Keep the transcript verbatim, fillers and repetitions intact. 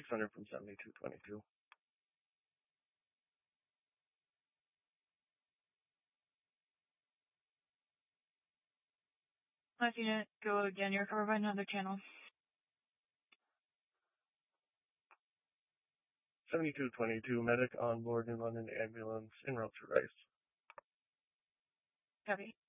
six hundred from seventy-two twenty-two. Life unit, go again. You're covered by another channel. seventy-two twenty-two, medic on board New London ambulance en route to Rice. Copy.